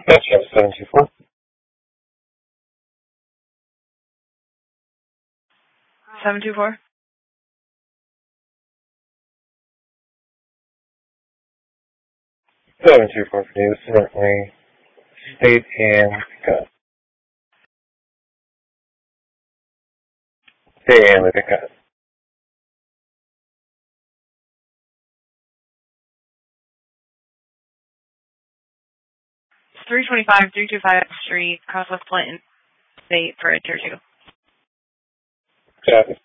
Gotcha, 724. 724. 724 for you, certainly. State and cut. State and look at cut. 325, 325 Street, Crosswest Clinton, State for Inter 2. Copy.